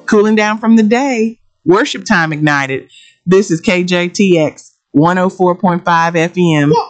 cooling down from the day. Worship time ignited. This is KJTX 104.5 FM.